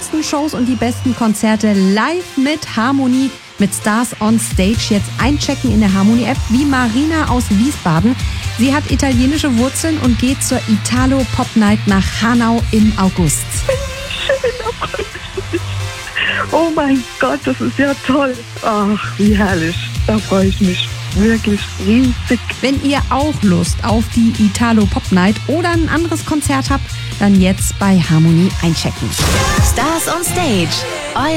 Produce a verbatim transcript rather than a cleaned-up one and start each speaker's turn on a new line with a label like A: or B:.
A: besten Shows und die besten Konzerte live mit Harmonie, mit Stars on Stage. Jetzt einchecken in der Harmonie-App wie Marina aus Wiesbaden. Sie hat italienische Wurzeln und geht zur Italo-Pop-Night nach Hanau im August.
B: Schön, da freue ich mich. Oh mein Gott, das ist ja toll. Ach, wie herrlich. Da freue ich mich wirklich riesig.
A: Wenn ihr auch Lust auf die Italo-Pop-Night oder ein anderes Konzert habt, dann jetzt bei Harmonie einchecken.
C: Stars on Stage. Euer